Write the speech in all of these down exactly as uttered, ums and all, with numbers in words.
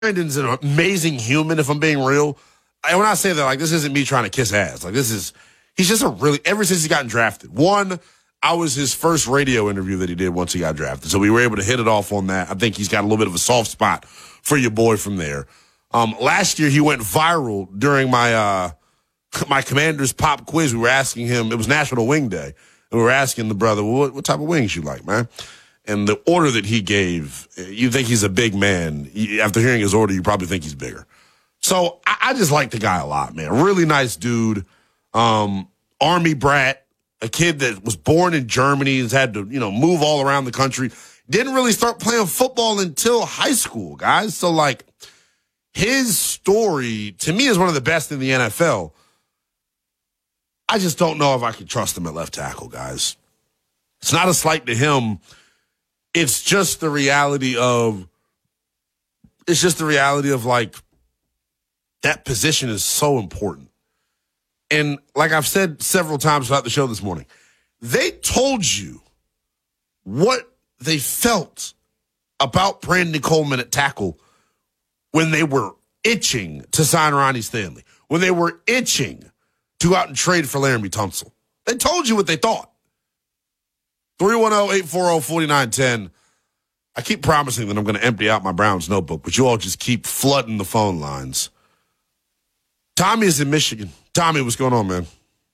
Brandon's an amazing human, if I'm being real. I, when I say that, like, this isn't me trying to kiss ass. Like, this is, he's just a really, ever since he gotten drafted. One, I was his first radio interview that he did once he got drafted. So we were able to hit it off on that. I think he's got a little bit of a soft spot for your boy from there. Um, last year, he went viral during my, uh, my Commander's Pop quiz. We were asking him, it was National Wing Day, and we were asking the brother, well, what, what type of wings you like, man? And the order that he gave, you think he's a big man. After hearing his order, you probably think he's bigger. So I, I just like the guy a lot, man. Really nice dude. Um, Army brat, a kid that was born in Germany, has had to, you know, move all around the country. Didn't really start playing football until high school, guys. So, like, his story, to me, is one of the best in the N F L. I just don't know if I can trust him at left tackle, guys. It's not a slight to him. It's just the reality of, it's just the reality of, like, that position is so important. And like I've said several times throughout the show this morning, they told you what they felt about Brandon Coleman at tackle when they were itching to sign Ronnie Stanley, when they were itching to go out and trade for Laramie Tunsil. They told you what they thought. three one zero, eight four zero, four nine one zero. I keep promising that I'm going to empty out my Browns notebook, but you all just keep flooding the phone lines. Tommy is in Michigan. Tommy, what's going on, man?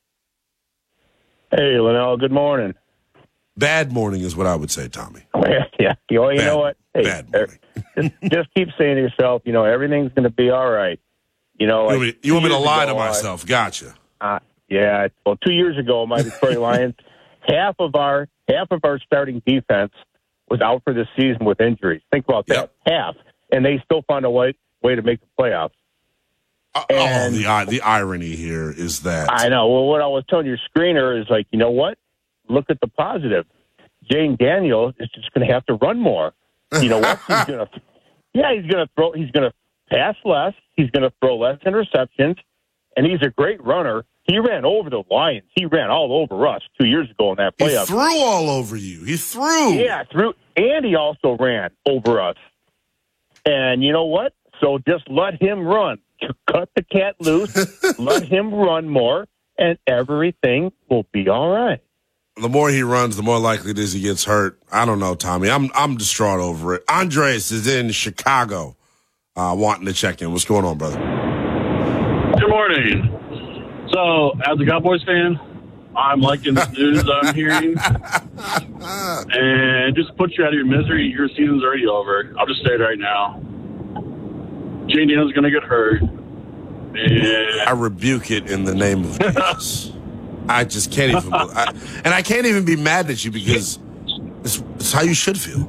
Hey, Linnell, good morning. Bad morning is what I would say, Tommy. Yeah, yeah. You know, you bad, know what? Hey, bad morning. just, just keep saying to yourself, you know, everything's going to be all right. You know, you like want me, you want me to lie ago, to myself? I, gotcha. Uh, yeah. Well, two years ago, my Detroit Lions, half of our half of our starting defense was out for this season with injuries. Think about that, yep. half, and they still found a way way to make the playoffs. Uh, and, oh, the the irony here is that I know. Well, what I was telling your screener is like, you know what? Look at the positive. Jane Daniel is just going to have to run more. You know what? He's going to, yeah, he's going to throw. He's going to pass less. He's going to throw less interceptions, and he's a great runner. He ran over the Lions. He ran all over us two years ago in that playoff. He threw all over you. He threw. Yeah, threw, and he also ran over us. And you know what? So just let him run. Cut the cat loose. Let him run more, and everything will be all right. The more he runs, the more likely it is he gets hurt. I don't know, Tommy. I'm I'm distraught over it. Andres is in Chicago, uh, wanting to check in. What's going on, brother? Good morning. So, as a Cowboys fan, I'm liking the news I'm hearing. And just to put you out of your misery, your season's already over. I'll just say it right now. Jane Daniel's going to get hurt. And I rebuke it in the name of Jesus. I just can't even, I, and I can't even be mad at you because it's, it's how you should feel.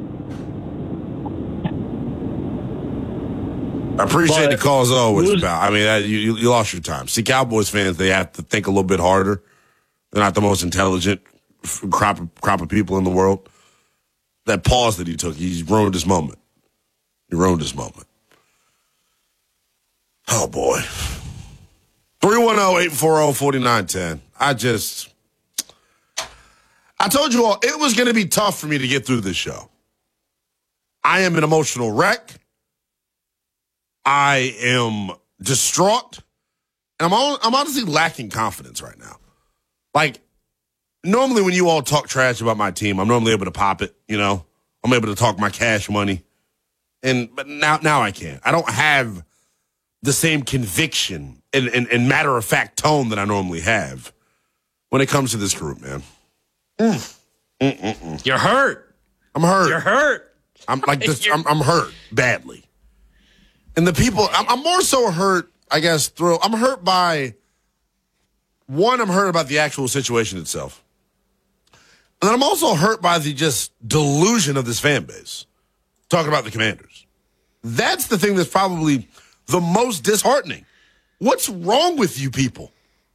I appreciate but, the call as always, about. I mean, I, you, you lost your time. See, Cowboys fans, they have to think a little bit harder. They're not the most intelligent crop of, crop of people in the world. That pause that he took, he ruined his moment. He ruined his moment. Oh, boy. three one zero, eight four zero, four nine one zero. I just, I told you all, it was going to be tough for me to get through this show. I am an emotional wreck. I am distraught. And I'm, all, I'm honestly lacking confidence right now. Like, normally when you all talk trash about my team, I'm normally able to pop it, you know? I'm able to talk my cash money. And, but now, now I can't. I don't have the same conviction and, and, and matter-of-fact tone that I normally have when it comes to this group, man. Mm. Mm-mm-mm. You're hurt. I'm hurt. You're hurt. I'm like this. I'm, I'm hurt badly. And the people, I'm, I'm more so hurt, I guess, through, I'm hurt by, one, I'm hurt about the actual situation itself. And then I'm also hurt by the just delusion of this fan base. Talking about the Commanders. That's the thing that's probably the most disheartening. What's wrong with you people?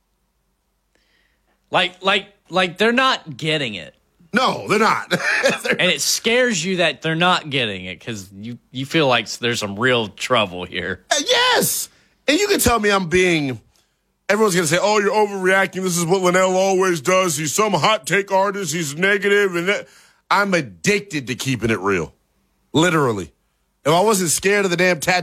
Like, like, like they're not getting it. No, they're not. they're and it scares you that they're not getting it because you, you feel like there's some real trouble here. Uh, yes. And you can tell me I'm being, everyone's going to say, oh, you're overreacting. This is what Linnell always does. He's some hot take artist. He's negative. And that. I'm addicted to keeping it real. Literally. If I wasn't scared of the damn tattoo.